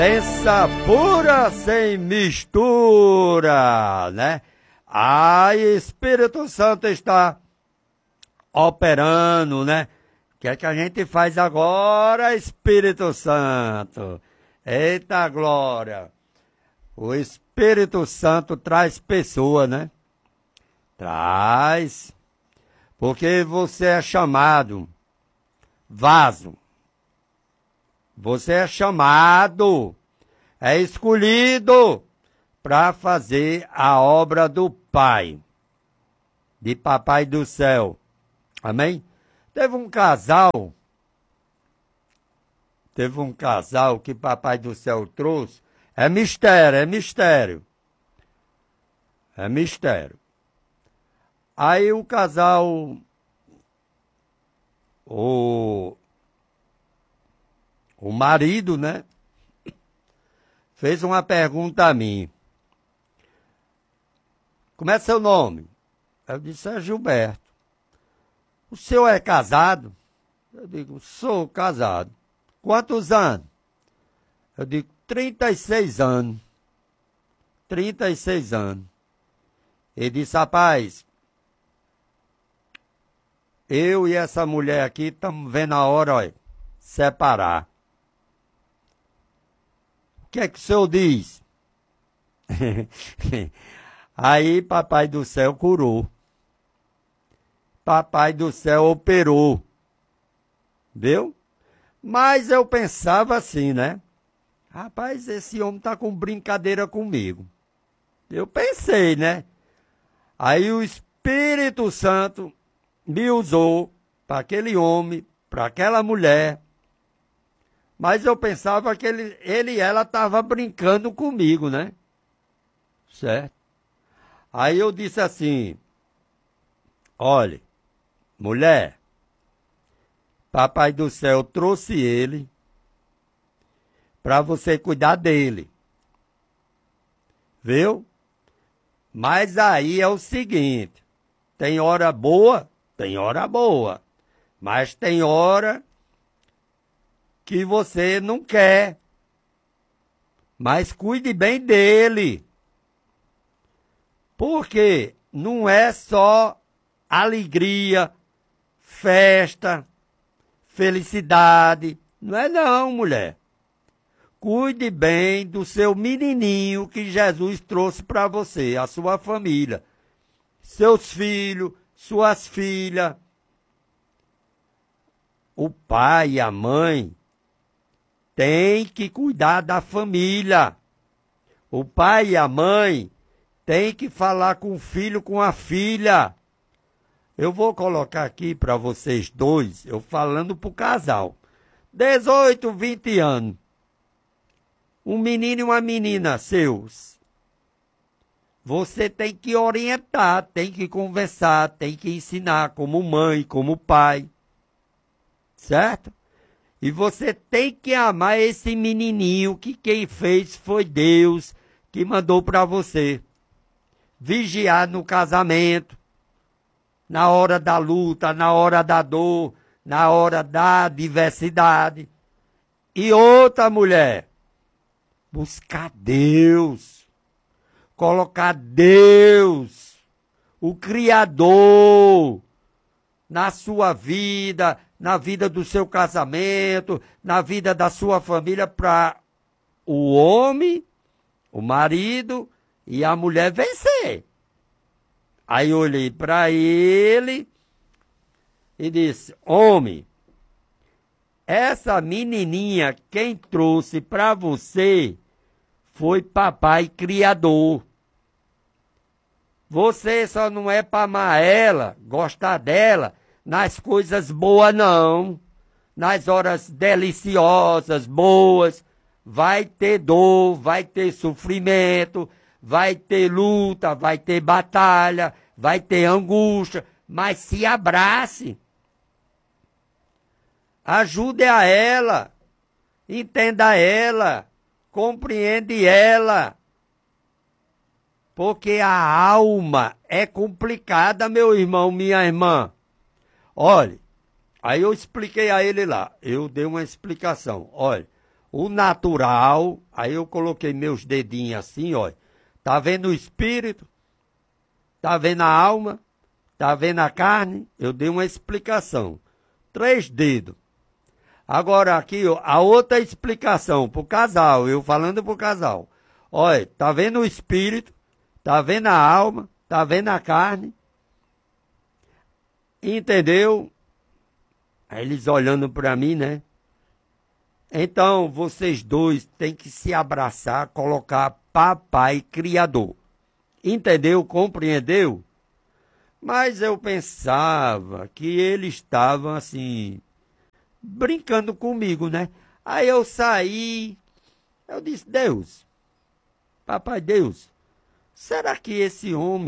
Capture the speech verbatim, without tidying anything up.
Pensa pura sem mistura, né? A Espírito Santo está operando, né? O que é que a gente faz agora, Espírito Santo? Eita glória! O Espírito Santo traz pessoa, né? Traz. Porque você é chamado vaso. Você é chamado, é escolhido para fazer a obra do Pai, de Papai do Céu. Amém? Teve um casal, teve um casal que Papai do Céu trouxe. É mistério, é mistério. É mistério. Aí o casal, o, o marido, né, fez uma pergunta a mim. Como é seu nome? Eu disse, é Gilberto. O senhor é casado? Eu digo, sou casado. Quantos anos? Eu digo, trinta e seis anos. trinta e seis anos. Ele disse, rapaz, eu e essa mulher aqui estamos vendo a hora, olha, separar. O que é que o senhor diz? Aí Papai do Céu curou. Papai do Céu operou. Viu? Mas eu pensava assim, né? Rapaz, esse homem tá com brincadeira comigo. Eu pensei, né? Aí o Espírito Santo me usou para aquele homem, para aquela mulher. Mas eu pensava que ele, ele e ela estavam brincando comigo, né? Certo? Aí eu disse assim, olha, mulher, Papai do Céu trouxe ele para você cuidar dele. Viu? Mas aí é o seguinte, tem hora boa, tem hora boa, mas tem hora que você não quer. Mas cuide bem dele. Porque não é só alegria, festa, felicidade. Não é não, mulher. Cuide bem do seu menininho que Jesus trouxe para você, a sua família. Seus filhos, suas filhas. O pai e a mãe têm que cuidar da família. O pai e a mãe têm que falar com o filho, com a filha. Eu vou colocar aqui para vocês dois, eu falando pro casal. dezoito, vinte anos. Um menino e uma menina seus. Você tem que orientar, tem que conversar, tem que ensinar como mãe, como pai. Certo? E você tem que amar esse menininho que quem fez foi Deus que mandou para você. Vigiar no casamento, na hora da luta, na hora da dor, na hora da diversidade. E outra mulher, buscar Deus, colocar Deus, o Criador, na sua vida, na vida do seu casamento, na vida da sua família, para o homem, o marido e a mulher vencer. Aí eu olhei para ele e disse, homem, essa menininha quem trouxe para você foi Papai Criador. Você só não é para amar ela, gostar dela, nas coisas boas não, nas horas deliciosas, boas, vai ter dor, vai ter sofrimento, vai ter luta, vai ter batalha, vai ter angústia, mas se abrace. Ajude a ela, entenda ela, compreende ela. Porque a alma é complicada, meu irmão, minha irmã. Olha, aí eu expliquei a ele lá, eu dei uma explicação. Olha, o natural, aí eu coloquei meus dedinhos assim, ó. Tá vendo o espírito? Tá vendo a alma? Tá vendo a carne? Eu dei uma explicação. Três dedos. Agora aqui, ó, a outra explicação pro casal, eu falando pro casal. Olha, tá vendo o espírito? Tá vendo a alma? Tá vendo a carne? Entendeu? Aí eles olhando para mim, né? Então, vocês dois têm que se abraçar, colocar papai criador. Entendeu? Compreendeu? Mas eu pensava que eles estavam assim, brincando comigo, né? Aí eu saí, eu disse, Deus, papai Deus, será que esse homem